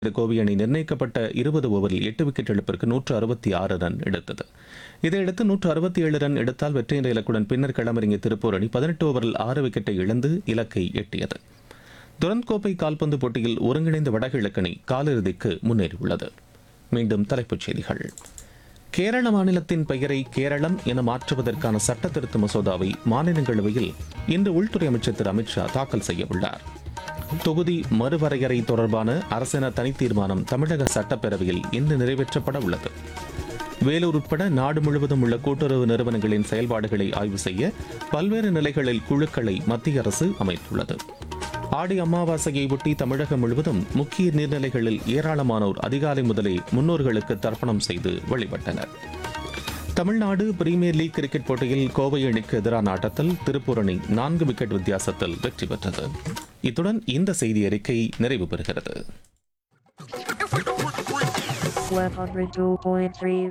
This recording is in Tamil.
கோவை அணி நிர்ணயிக்கப்பட்ட 20 ஓவரில் 8 விக்கெட் இழப்பிற்கு 166 ரன் எடுத்தது. இதையடுத்து 167 ரன் எடுத்தால் வெற்றி என்ற இலக்குடன் பின்னர் களமிறங்கிய திருப்பூர் அணி 18 ஓவரில் 6 விக்கெட்டை இழந்து இலக்கை எட்டியது. துரந்த் கோப்பை கால்பந்து போட்டியில் ஒருங்கிணைந்த வடகிழக்கு அணி காலிறுதிக்கு முன்னேறியுள்ளது. மீண்டும் தலைப்புச் செய்திகள். கேரள மாநிலத்தின் பெயரை கேரளம் என மாற்றுவதற்கான சட்ட திருத்த மசோதாவை மாநிலங்களவையில் இன்று உள்துறை அமைச்சர் திரு அமித்ஷா தாக்கல் செய்ய உள்ளார். தொகுதி மறுவரையறை தொடர்பான அரசின தனி தீர்மானம் தமிழக சட்டப்பேரவையில் இன்று நிறைவேற்றப்பட உள்ளது. வேலூர் உட்பட நாடு முழுவதும் உள்ள கூட்டுறவு நிறுவனங்களின் செயல்பாடுகளை ஆய்வு செய்ய பல்வேறு நிலைகளில் குழுக்களை மத்திய அரசு அமைத்துள்ளது. ஆடி அமாவாசையை ஒட்டி தமிழகம் முழுவதும் முக்கிய நீர்நிலைகளில் ஏராளமானோர் அதிகாலை முதலே முன்னோர்களுக்கு தர்ப்பணம் செய்து வழிபட்டனர். தமிழ்நாடு பிரீமியர் லீக் கிரிக்கெட் போட்டியில் கோவை அணிக்கு எதிரான ஆட்டத்தில் திருப்பூர் அணி 4 விக்கெட் வித்தியாசத்தில் வெற்றி பெற்றது. இத்துடன் இந்த செய்தி அறிக்கை நிறைவு பெறுகிறது. 102.3